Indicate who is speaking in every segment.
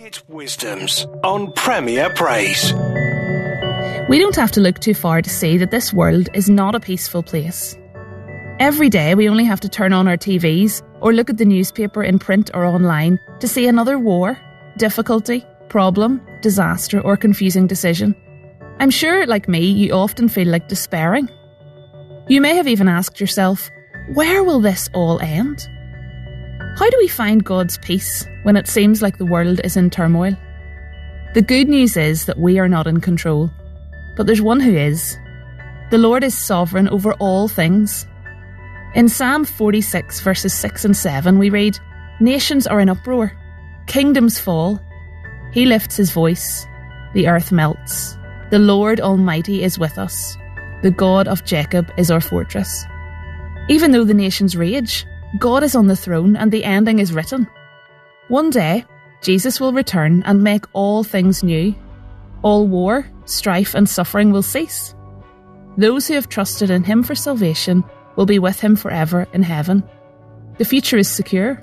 Speaker 1: It's Wisdoms on Premier Praise.
Speaker 2: We don't have to look too far to see that this world is not a peaceful place. Every day we only have to turn on our TVs or look at the newspaper in print or online to see another war, difficulty, problem, disaster or confusing decision. I'm sure, like me, you often feel like despairing. You may have even asked yourself, where will this all end? How do we find God's peace when it seems like the world is in turmoil? The good news is that we are not in control, but there's one who is. The Lord is sovereign over all things. In Psalm 46 verses 6 and 7 we read, "Nations are in uproar, kingdoms fall. He lifts his voice, the earth melts. The Lord Almighty is with us. The God of Jacob is our fortress." Even though the nations rage, God is on the throne and the ending is written. One day, Jesus will return and make all things new. All war, strife and suffering will cease. Those who have trusted in Him for salvation will be with Him forever in heaven. The future is secure.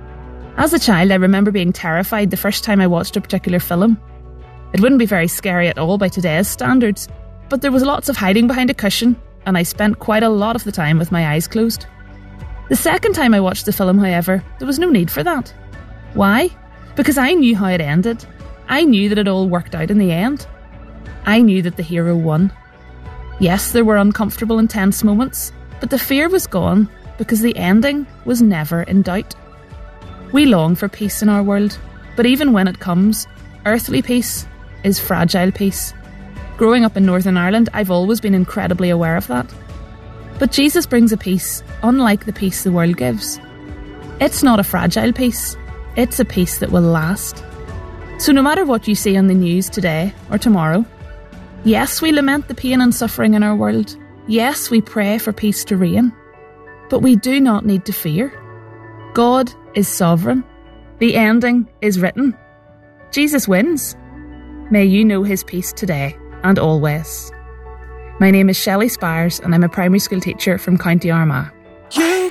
Speaker 2: As a child, I remember being terrified the first time I watched a particular film. It wouldn't be very scary at all by today's standards, but there was lots of hiding behind a cushion, and I spent quite a lot of the time with my eyes closed. The second time I watched the film, however, there was no need for that. Why? Because I knew how it ended. I knew that it all worked out in the end. I knew that the hero won. Yes, there were uncomfortable and tense moments, but the fear was gone because the ending was never in doubt. We long for peace in our world, but even when it comes, earthly peace is fragile peace. Growing up in Northern Ireland, I've always been incredibly aware of that. But Jesus brings a peace unlike the peace the world gives. It's not a fragile peace, it's a peace that will last. So no matter what you see on the news today or tomorrow, yes, we lament the pain and suffering in our world. Yes, we pray for peace to reign. But we do not need to fear. God is sovereign. The ending is written. Jesus wins. May you know His peace today and always. My name is Shelley Spires and I'm a primary school teacher from County Armagh.